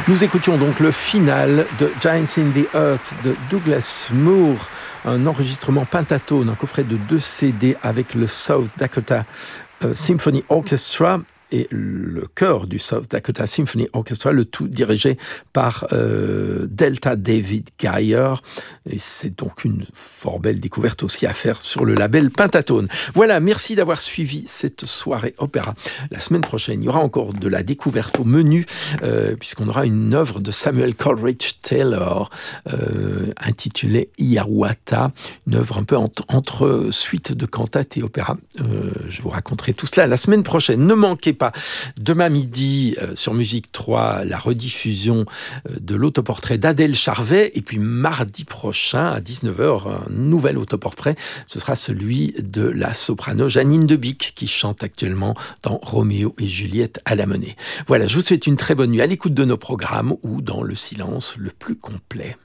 Nous écoutions donc le final de Giants in the Earth de Douglas Moore, un enregistrement pentatone, un coffret de 2 CD avec le South Dakota Symphony Orchestra et le chœur du South Dakota Symphony Orchestra, le tout dirigé par Delta David Geyer. Et c'est donc une fort belle découverte aussi à faire sur le label Pentatone. Voilà, merci d'avoir suivi cette soirée opéra. La semaine prochaine, il y aura encore de la découverte au menu, puisqu'on aura une œuvre de Samuel Coleridge Taylor, intitulée Hiawatha, une œuvre un peu entre suite de cantate et opéra. Je vous raconterai tout cela la semaine prochaine. Ne manquez pas demain midi sur Musique 3 la rediffusion de l'autoportrait d'Adèle Charvet, et puis mardi prochain à 19h un nouvel autoportrait, ce sera celui de la soprano Janine Debic qui chante actuellement dans Roméo et Juliette à la Monnaie. Voilà, je vous souhaite une très bonne nuit à l'écoute de nos programmes ou dans le silence le plus complet.